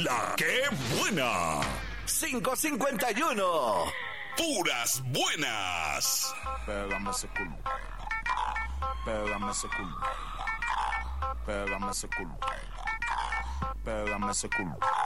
La que buena. 551. Puras buenas. Pégame ese culo. Pégame ese culo. Pégame ese culo. Pégame ese culo.